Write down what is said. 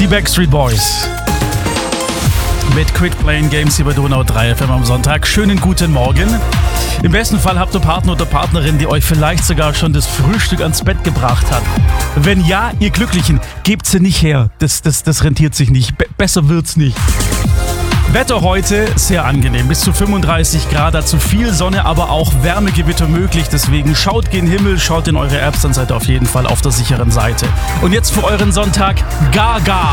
Die Backstreet Boys mit Quit Playing Games hier bei Donau 3 FM am Sonntag. Schönen guten Morgen. Im besten Fall habt ihr Partner oder Partnerin, die euch vielleicht sogar schon das Frühstück ans Bett gebracht hat. Wenn ja, ihr Glücklichen, gebt sie nicht her. Das rentiert sich nicht. Besser wird's nicht. Wetter heute sehr angenehm, bis zu 35 Grad, dazu viel Sonne, aber auch Wärmegewitter möglich. Deswegen schaut gen Himmel, schaut in eure Apps, dann seid ihr auf jeden Fall auf der sicheren Seite. Und jetzt für euren Sonntag Gaga.